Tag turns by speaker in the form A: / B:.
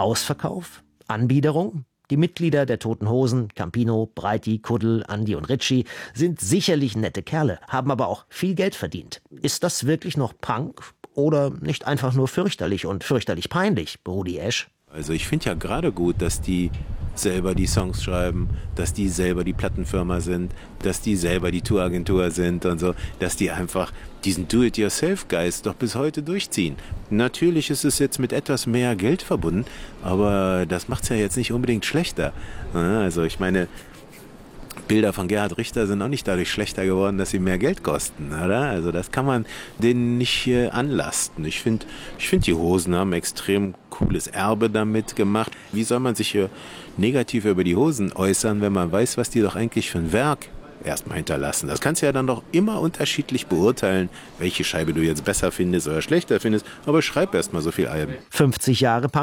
A: Ausverkauf? Anbiederung? Die Mitglieder der Toten Hosen, Campino, Breiti, Kuddel, Andi und Ritchie, sind sicherlich nette Kerle, haben aber auch viel Geld verdient. Ist das wirklich noch Punk oder nicht einfach nur fürchterlich und fürchterlich peinlich, Brudi Esch?
B: Also ich finde ja gerade gut, dass die selber die Songs schreiben, dass die selber die Plattenfirma sind, dass die selber die Touragentur sind und so, dass die einfach diesen Do-it-yourself-Geist doch bis heute durchziehen. Natürlich ist es jetzt mit etwas mehr Geld verbunden, aber das macht es ja jetzt nicht unbedingt schlechter. Also ich meine, Bilder von Gerhard Richter sind auch nicht dadurch schlechter geworden, dass sie mehr Geld kosten, oder? Also das kann man denen nicht anlasten. Ich finde, die Hosen haben extrem cooles Erbe damit gemacht. Wie soll man sich hier negativ über die Hosen äußern, wenn man weiß, was die doch eigentlich für ein Werk erstmal hinterlassen? Das kannst du ja dann doch immer unterschiedlich beurteilen, welche Scheibe du jetzt besser findest oder schlechter findest, aber schreib erstmal so viel Alben.
A: 50 Jahre